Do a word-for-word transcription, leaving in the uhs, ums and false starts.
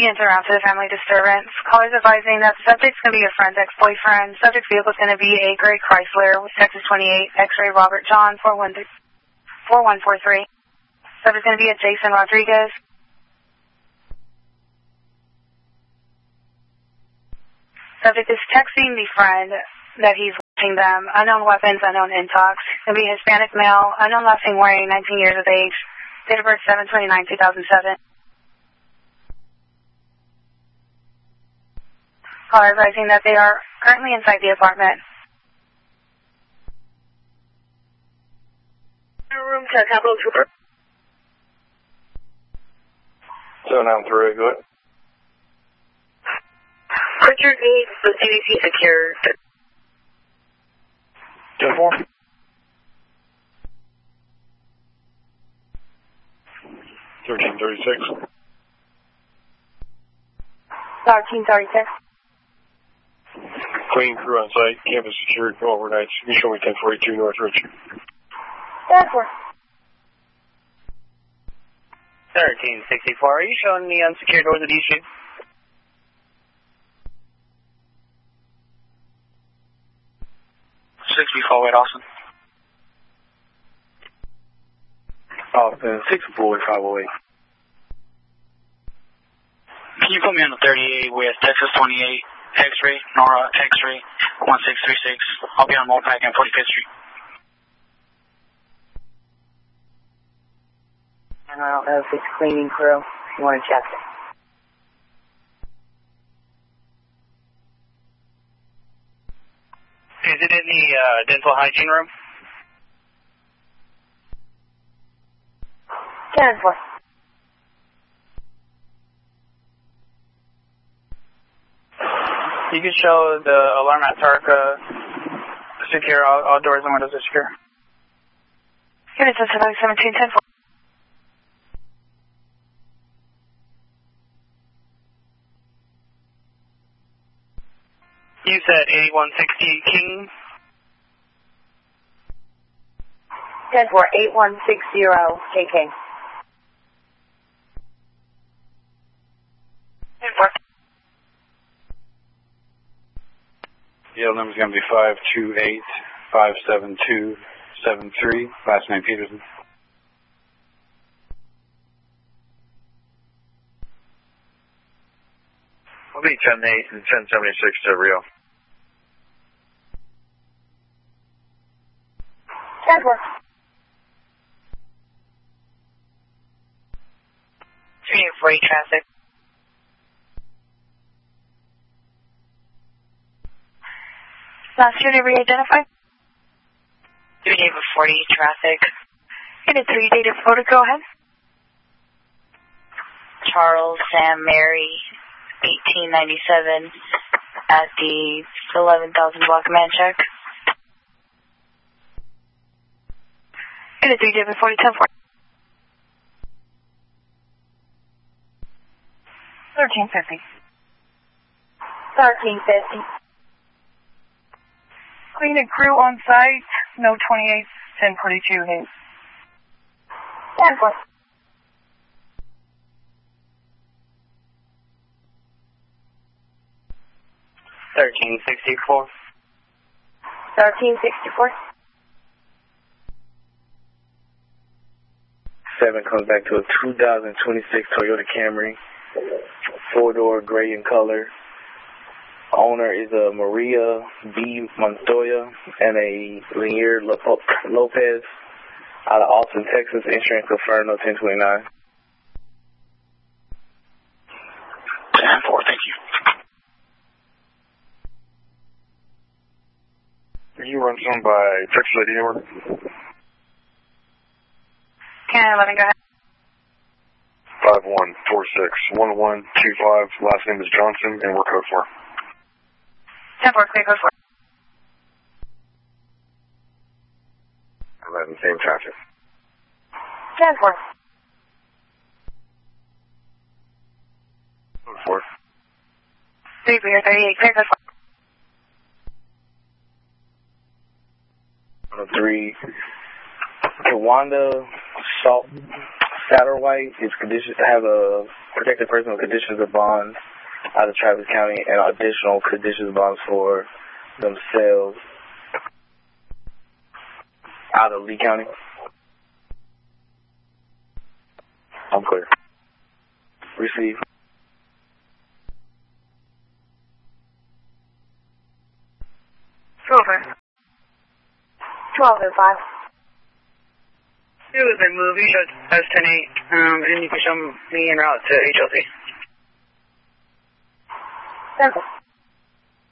Units around to the family disturbance. Callers advising that the subject's going to be a friend's ex-boyfriend. Subject's vehicle is going to be a gray Chrysler with Texas twenty-eight, X-ray Robert John, four one four three. Subject's going to be a Jason Rodriguez. Subject is texting the friend that he's watching them. Unknown weapons, unknown intox. Going to be Hispanic male, unknown last name wearing, nineteen years of age. Date of birth seven twenty-nine two thousand seven. Caller advising that they are currently inside the apartment. Room to Capitol Trooper. seven nine three, go ahead. Richard needs the C D C secured. ten four. thirteen thirty-six. thirteen thirty-six. Clean crew on site, campus secured, no overnights. You show me ten forty-two North Richard. ten four. thirteen sixty-four, are you showing me unsecured doors at East Street? six B four eight, Austin. Austin, six four eight five oh eight. Can you put me on the thirty-eight with Texas twenty-eight, X-ray, Nora, X-ray, one six three six. I'll be on Mopac and forty-fifth Street. And I don't know if it's cleaning crew. You want to check it. Is it in the uh, dental hygiene room? ten four. You can show the alarm at Tarka secure, all, all doors and windows are secure. Units of seventeen ten four. You said eighty-one sixty King? ten four eight one six zero K K. ten four. Yeah, the number's going to be five two eight five seven two seven three. Last name Peterson. I'll be ten eight and ten seventy-six to Rio. ten four. three eight four eight traffic. Last unit re-identified. three eight forty traffic. Unit three, date of photo, go ahead. Charles Sam Mary, eighteen ninety-seven, at the eleven thousand block man check. Unit three, date of forty ten four. thirteen fifty. thirteen fifty. Clean and crew on site. No twenty-eight, ten forty-two Hayes. ten four. thirteen sixty-four. thirteen sixty-four. Seven comes back to a two thousand twenty-six Toyota Camry, four-door, gray in color. Owner is a Maria B. Montoya and a Linier Lopez out of Austin, Texas. Insurance confirmed, no ten twenty-nine. ten four, thank you. Can you run some by Texas I D number? Can eleven, go ahead. five one four six one one two five. Last name is Johnson, and we're code four. ten four, clear, code four. eleven, same traffic. ten four. Code four. three three thirty-eight, clear, code four. Three. Tawanda Salt Satterwhite is conditioned to have a protected personal conditions of bonds out of Travis County and additional conditions of bonds for themselves out of Lee County. I'm clear. Receive. Over. twelve oh five. It was a movie, show S ten eight, um, and you can show me en route to H L C. Simple.